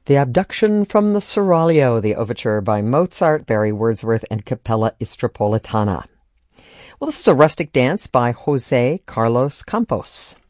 The Abduction from the Seraglio, the overture by Mozart, Barry Wordsworth, and Capella Istropolitana. Well, this is a rustic dance by Jose Carlos Campos.